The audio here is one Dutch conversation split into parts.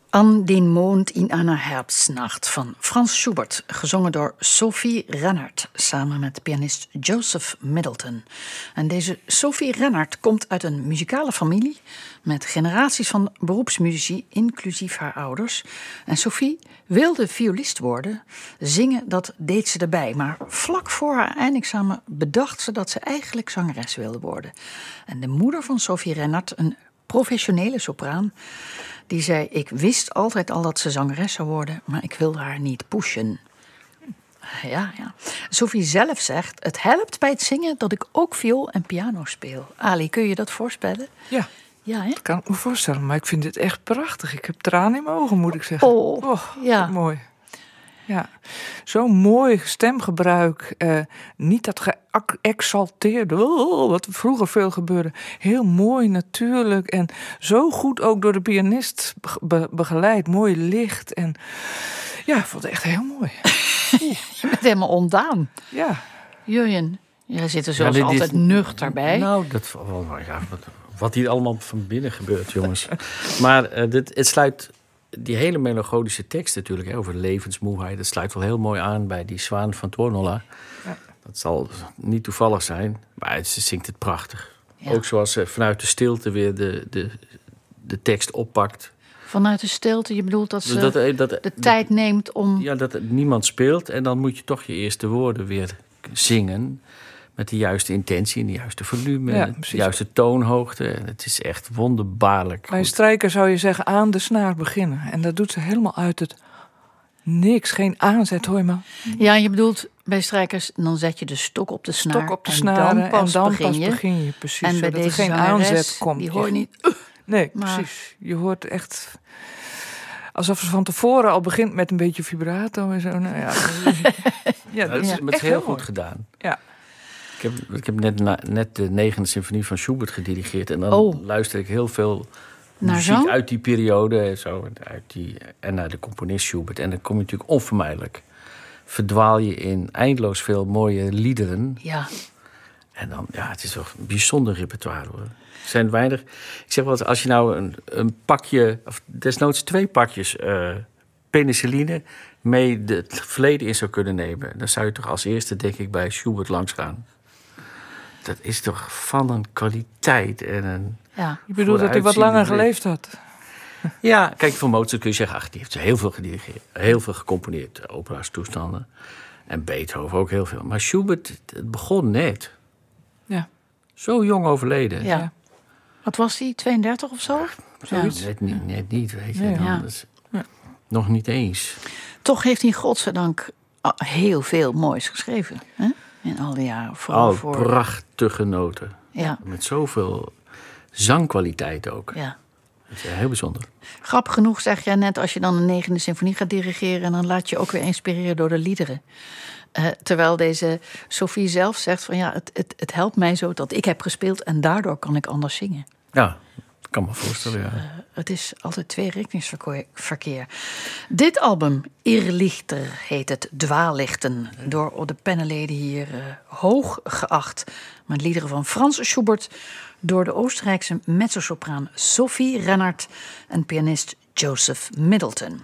An den Mond in einer Herbstnacht van Franz Schubert, gezongen door Sophie Rennert, samen met pianist Joseph Middleton. En deze Sophie Rennert komt uit een muzikale familie met generaties van beroepsmuzici, inclusief haar ouders. En Sophie wilde violist worden, zingen dat deed ze erbij. Maar vlak voor haar eindexamen bedacht ze dat ze eigenlijk zangeres wilde worden. En de moeder van Sophie Rennert, een professionele sopraan, die zei: ik wist altijd al dat ze zangeres zou worden, maar ik wilde haar niet pushen. Ja. Sophie zelf zegt: het helpt bij het zingen dat ik ook viool en piano speel. Ali, kun je dat voorspellen? Ja, ja, hè? Dat kan ik me voorstellen. Maar ik vind dit echt prachtig. Ik heb tranen in mijn ogen, moet ik zeggen. Ja. Mooi. Ja, zo'n mooi stemgebruik. Niet dat geëxalteerde, wat vroeger veel gebeurde. Heel mooi, natuurlijk. En zo goed ook door de pianist begeleid. Mooi licht. En ja, ik vond het echt heel mooi. Je bent helemaal ontdaan. Ja. Jurjen, jij zit er zoals altijd nuchter bij. Nou, wat hier allemaal van binnen gebeurt, jongens. Maar het sluit... Die hele melancholische tekst natuurlijk, hè, over levensmoeheid, dat sluit wel heel mooi aan bij die Zwaan van Tornola. Ja. Dat zal niet toevallig zijn, maar ze zingt het prachtig. Ja. Ook zoals ze vanuit de stilte weer de tekst oppakt. Vanuit de stilte, je bedoelt dat ze de tijd neemt om... Ja, dat niemand speelt en dan moet je toch je eerste woorden weer zingen. Met de juiste intentie en de juiste volume, de juiste toonhoogte. Het is echt wonderbaarlijk. Bij een strijker zou je zeggen aan de snaar beginnen. En dat doet ze helemaal uit het niks, geen aanzet, hoor je maar. Ja, je bedoelt bij strijkers, dan zet je de stok op de snaar. Stok op de snaar en dan pas begin je. Precies, en bij deze er geen aanzet komt. Die hoor je niet. Nee, maar... precies. Je hoort echt... Alsof ze van tevoren al begint met een beetje vibrato en zo. Nou ja, dat is heel goed gedaan. Ja. Ik heb net de 9e symfonie van Schubert gedirigeerd. En dan luister ik heel veel muziek uit die periode. En naar de componist Schubert. En dan kom je natuurlijk onvermijdelijk. Verdwaal je in eindeloos veel mooie liederen. Ja. En dan, het is toch een bijzonder repertoire, hoor. Er zijn weinig... Ik zeg wel eens, als je nou een pakje... of desnoods 2 pakjes penicilline... mee het verleden in zou kunnen nemen... dan zou je toch als eerste, denk ik, bij Schubert langs gaan. Dat is toch van een kwaliteit en een... Ja. Je bedoelt dat hij wat langer geleefd had? Ja, kijk, van Mozart kun je zeggen... die heeft heel veel gedirigeerd, heel veel gecomponeerd. Opera's, toestanden. En Beethoven ook heel veel. Maar Schubert, het begon net. Ja. Zo jong overleden. Ja. Wat was hij, 32 of zo? Zoiets. Net niet, weet je. Ja. Nog niet eens. Toch heeft hij godzijdank heel veel moois geschreven. Hè? In al die jaren. Prachtige noten. Ja. Met zoveel zangkwaliteit ook. Ja. Dat is heel bijzonder. Grappig genoeg zeg jij net, als je dan een 9e symfonie gaat dirigeren... en dan laat je ook weer inspireren door de liederen. Terwijl deze Sophie zelf zegt van het helpt mij zo dat ik heb gespeeld... en daardoor kan ik anders zingen. Ja, dat kan me voorstellen, ja. Het is altijd tweerichtingsverkeer. Dit album, Irrlichter, heet het, Dwaallichten. Door de pennenleden hier hoog geacht. Met liederen van Franz Schubert... door de Oostenrijkse mezzosopraan Sophie Rennert... en pianist Joseph Middleton.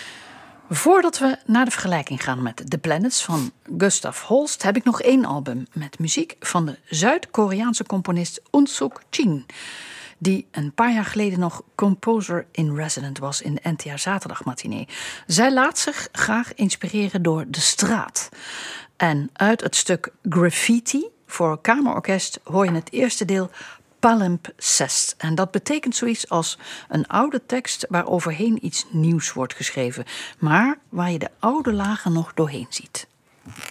Voordat we naar de vergelijking gaan met The Planets van Gustav Holst... heb ik nog 1 album met muziek van de Zuid-Koreaanse componist Eun Suk Jin... die een paar jaar geleden nog composer in resident was in de NTR Zaterdagmatinee. Zij laat zich graag inspireren door de straat. En uit het stuk Graffiti voor kamerorkest hoor je het eerste deel Palimpsest. En dat betekent zoiets als een oude tekst waar overheen iets nieuws wordt geschreven, maar waar je de oude lagen nog doorheen ziet.